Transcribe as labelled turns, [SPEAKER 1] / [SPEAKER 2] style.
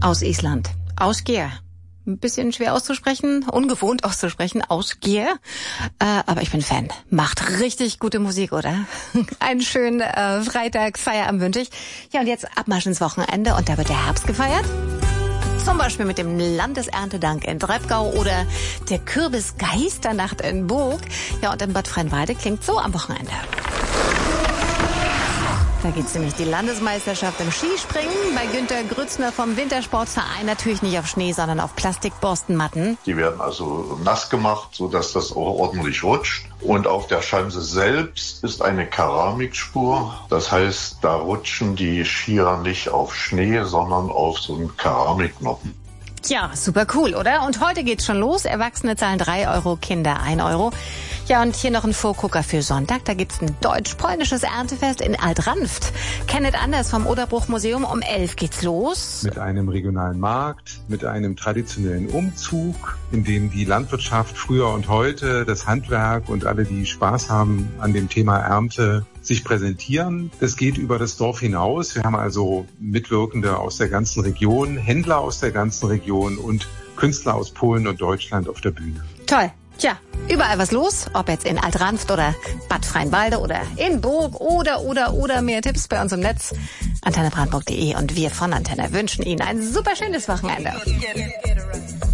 [SPEAKER 1] aus Island. Ásgeir. Ein bisschen schwer auszusprechen, ungewohnt auszusprechen, Ásgeir. Aber ich bin Fan. Macht richtig gute Musik, oder? Einen schönen Freitagsfeierabend wünsche ich. Ja, und jetzt Abmarsch ins Wochenende und da wird der Herbst gefeiert. Zum Beispiel mit dem Landeserntedank in Drepgau oder der Kürbisgeisternacht in Burg. Ja, und in Bad Freienwalde klingt so am Wochenende. Da gibt's nämlich die Landesmeisterschaft im Skispringen. Bei Günter Grützner vom Wintersportverein natürlich nicht auf Schnee, sondern auf Plastikborstenmatten.
[SPEAKER 2] Die werden also nass gemacht, sodass das auch ordentlich rutscht. Und auf der Schanze selbst ist eine Keramikspur. Das heißt, da rutschen die Skier nicht auf Schnee, sondern auf so einen Keramiknoppen.
[SPEAKER 1] Tja, super cool, oder? Und heute geht's schon los. Erwachsene zahlen 3 Euro, Kinder 1 Euro. Ja, und hier noch ein Vorgucker für Sonntag. Da gibt's ein deutsch-polnisches Erntefest in Altranft. Kenneth Anders vom Oderbruch-Museum. Um 11 geht's los.
[SPEAKER 3] Mit einem regionalen Markt, mit einem traditionellen Umzug, in dem die Landwirtschaft früher und heute, das Handwerk und alle, die Spaß haben an dem Thema Ernte, sich präsentieren. Das geht über das Dorf hinaus. Wir haben also Mitwirkende aus der ganzen Region, Händler aus der ganzen Region und Künstler aus Polen und Deutschland auf der Bühne.
[SPEAKER 1] Toll. Tja, überall was los, ob jetzt in Altranft oder Bad Freienwalde oder in Burg oder mehr Tipps bei uns im Netz. AntenneBrandenburg.de und wir von Antenne wünschen Ihnen ein super schönes Wochenende.